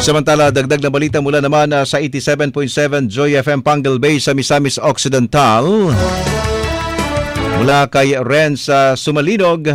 Samantala, dagdag na balita mula naman sa 87.7 Joy FM Pangal Bay sa Misamis Occidental. Mula kay Ren sa Sumalinog.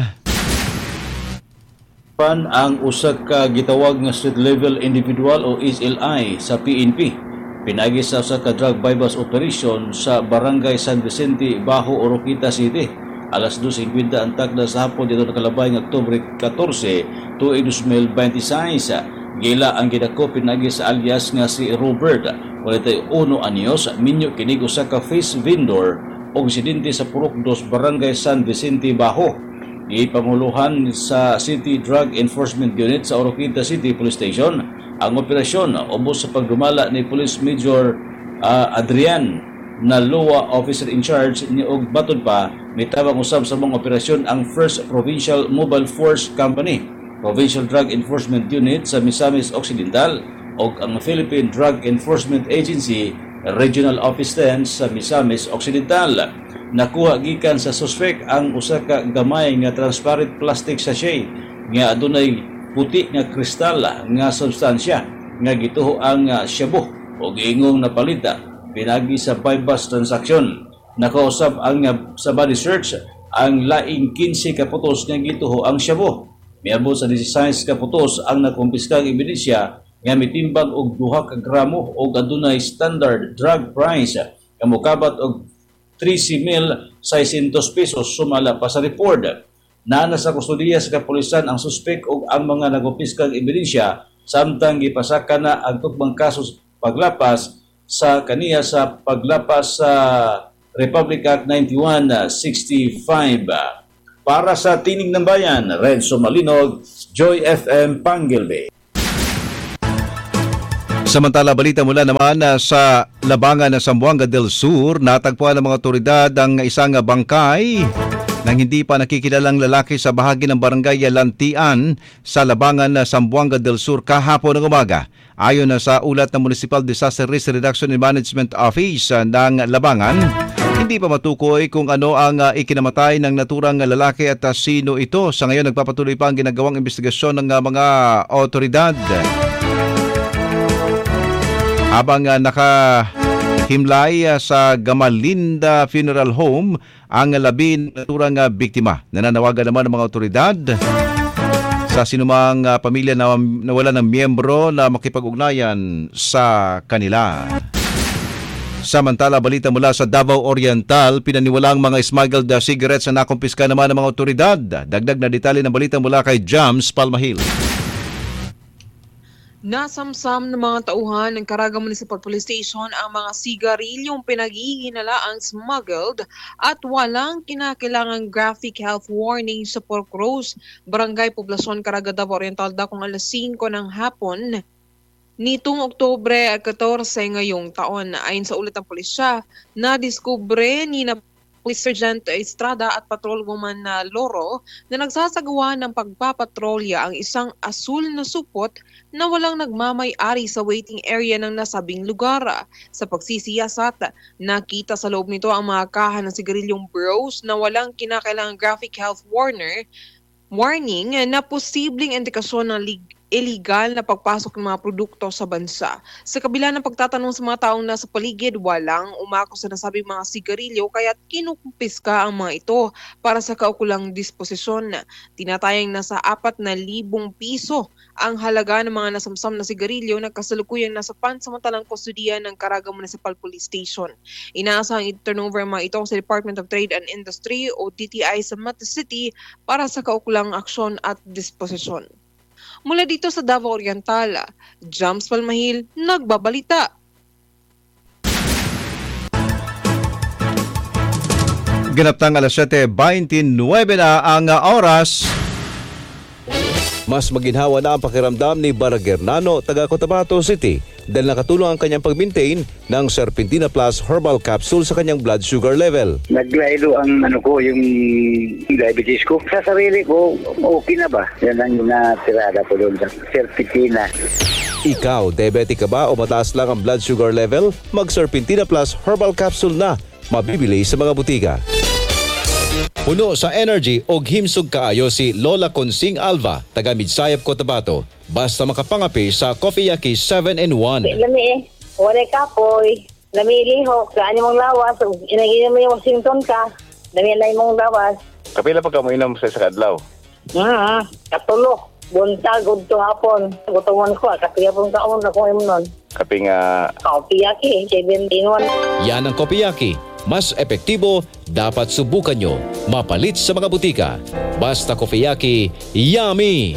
Ang usa ka gitawag nga street level individual o SLI sa PNP pinagi sa usa ka drug bypass operation sa Barangay San Vicente, Bajo, Oroquita City. Alas 2:50 ang tagda sa hapon dito nakalabay ng Oktubre 14, tuig 2026. Gila ang gidako pinagi sa alias nga si Robert, 41 anyos, minyo kinig usa ka face vendor og residente sa Purok 2, Barangay San Vicente, Bajo. Ipanguluhan sa City Drug Enforcement Unit sa Oroquita City Police Station ang operasyon ubos sa pagdumala ni Police Major Adrian na Law Officer in Charge ni og batod pa mitabang usab sa mga operasyon ang First Provincial Mobile Force Company, Provincial Drug Enforcement Unit sa Misamis Occidental ug ang Philippine Drug Enforcement Agency Regional Office 10 sa Misamis Occidental. Nakuha gikan sa suspect ang usa ka gamay nga transparent plastic sachet nga adunay puti nga kristal nga substansya nga gituho ang shabu o giingong napalita pinagi sa bypass transaction. Nakausap ang sa body search ang laing 15 ka putos nga gituho ang shabu. Miabot sa 16 ka putos ang nakumpiskang ebidensya nga mitimbang og 2 ka gramo og adunay standard drug price nga mokabat og 13,600 pesos sumala pa sa report. Naana sa kustudiya sa kapulisan ang suspek ug ang mga nagupiskang ebidensya samtang gipasaka na ang tubang kasos paglapas sa kaniya sa paglapas sa Republic Act 9165. Para sa Tinig ng Bayan, Renzo Malinog, Joy FM Pangelbe. Samantala, balita mula naman sa Labangan ng Zamboanga del Sur, natagpuan ng mga otoridad ang isang bangkay ng hindi pa nakikilalang lalaki sa bahagi ng barangay Lantian sa Labangan ng Zamboanga del Sur kahapon ng umaga. Ayon sa ulat ng Municipal Disaster Risk Reduction and Management Office ng Labangan, hindi pa matukoy kung ano ang ikinamatay ng naturang lalaki at sino ito. Sa ngayon, nagpapatuloy pa ang ginagawang investigasyon ng mga otoridad. Habang nakahimlay sa Gamalinda Funeral Home ang 11 naturang biktima. Nananawagan naman ng mga otoridad sa sinumang pamilya na wala ng miyembro na makipag-ugnayan sa kanila. Samantala, balita mula sa Davao Oriental, pinaniwalang mga smuggled cigarettes na nakumpiska naman ng mga otoridad. Dagdag na detalye ng balita mula kay Jams Palmahil. Nasamsam ng mga tauhan ng Caraga Municipal Police Station ang mga sigarilyong pinaghihinalaang smuggled at walang kinakailangang graphic health warning sa Pork Rose, Barangay Poblacion, Caraga, Davao Oriental, dakong alas 5 ng hapon nitong Oktubre 14 ngayong taon. Ayon sa ulat ng pulisya, nadiskubre ni Police Sergeant Estrada at Patrolwoman na Loro na nagsasagawa ng pagpapatrolya ang isang asul na supot na walang nagmamay-ari sa waiting area ng nasabing lugar. Sa pagsisiyasat, nakita sa loob nito ang mga kaha ng sigarilyong bros na walang kinakailangang graphic health warning na posibleng indikasyon ng illegal na pagpasok ng mga produkto sa bansa. Sa kabila ng pagtatanong sa mga taong nasa paligid, walang umako sa nasabing mga sigarilyo kaya kinukumpiska ang mga ito para sa kaukulang disposisyon. Tinatayang nasa 4,000 piso ang halaga ng mga nasamsam na sigarilyo na kasalukuyang nasa pansamantalang kustudiya ng Caraga Municipal Police Station. Inaasahang i-turnover ang mga ito sa Department of Trade and Industry o DTI sa Mata City para sa kaukulang aksyon at disposisyon. Mula dito sa Davao Oriental, Jams Palmahil, nagbabalita. Ganaptang alas 7:29 na ang oras. Mas maginhawa na ang pakiramdam ni Baragernano, taga Cotabato City, dahil nakatulong ang kanyang pag-maintain ng Serpentina Plus Herbal Capsule sa kanyang blood sugar level. Naglaylo ang yung diabetes ko. Sa sarili ko, okay na ba? Yan ang yung natirada ko doon sa Serpentina. Ikaw, diabetic ka ba o mataas lang ang blood sugar level? Mag Serpentina Plus Herbal Capsule na. Mabibili sa mga butika. Puno sa energy o himsog kaayo si Lola Consing Alva, taga Midsayap, Cotabato. Basta makapangapi sa Coffee Yaki 7-in-1. Lami wala kapoy. Lami lihok, kaani mong lawas. Inagin mo yung Washington ka. Lami mong lawas. Kapila pa ka mo inom sa kadlaw? Katulo. Buntag, to hapon. Gutungan ko, kasi hapon kaon na kung nun. Kapi nga... Coffee Yaki, 7-in-1. Yan ang Coffee Yaki. Mas epektibo, dapat subukan nyo. Mapalit sa mga butika. Basta Coffee Yaki, yummy!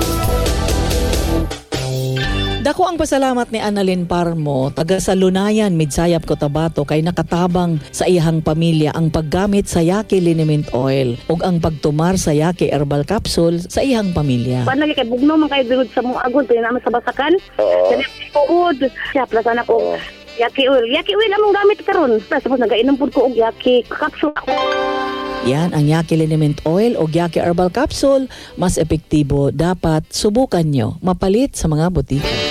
Dako ang pasalamat ni Annalyn Parmo, taga Salunayan, Midsayap, Cotabato, kay nakatabang sa iyang pamilya ang paggamit sa Yaki Liniment Oil ug ang pagtumar sa Yaki Herbal Capsule sa iyang pamilya. Paano kay bugno man kay durod sa mong agod, kaya naman sa basakan. Dali puod. Siya, plasan ako. Yaki oil among gamit karon. Tapos nagainom pud ko og Yaki capsule. Yan ang Yaki Liniment Oil o Yaki Herbal Capsule. Mas epektibo, dapat subukan nyo. Mapalit sa mga butika.